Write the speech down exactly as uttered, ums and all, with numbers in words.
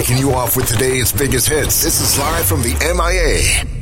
kicking you off with today's biggest hits. This is live from the M I A.